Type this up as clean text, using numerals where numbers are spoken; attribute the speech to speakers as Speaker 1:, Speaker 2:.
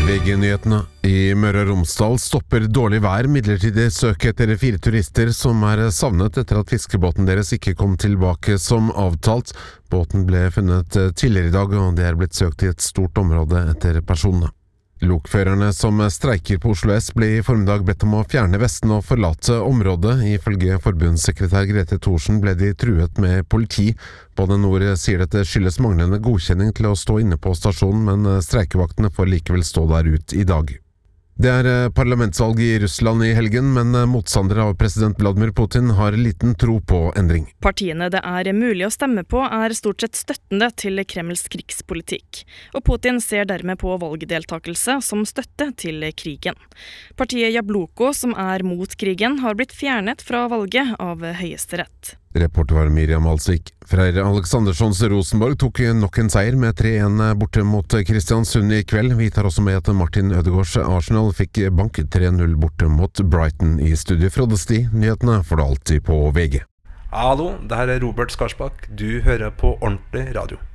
Speaker 1: VG-nyhetene. I Møre og Romsdal stopper dårlig vær midlertidig søk etter 4 turister som savnet etter at fiskebåten deres ikke kom tilbake som avtalt. Båten ble funnet tidligere i dag, og det blitt søkt i et stort område etter personene. Lokførerne som streiker på Oslo S ble i formiddag bedt om å fjerne vesten og forlate området. Ifølge forbundssekretær Grete Thorsen ble de truet med politi. Bane Nor sier dette skyldes manglende godkjenning til å stå inne på stasjonen, men streikevaktene får likevel stå der ut i dag. Det parlamentsvalg i Russland i helgen, men motstandere av president Vladimir Putin har liten tro på endring.
Speaker 2: Partiene det mulig å stemme på stort sett støttende til Kremls krigspolitikk, og Putin ser dermed på valgdeltakelse som støtte til krigen. Partiet Jabloko, som mot krigen, har blitt fjernet fra valget av Høyesterett.
Speaker 1: Reporter var Miriam Alsvik. Freyr Aleksanderssons Rosenborg tok nok en seier med 3-1 borte mot Kristiansund i kveld. Vi tar også med at Martin Ødegaards Arsenal fikk bank 3-0 borte mot Brighton i studio Frode Sti. Nyhetene får du alltid på VG.
Speaker 3: Hallo, det her Robert Skarsbakk. Du hører på Ordentlig Radio.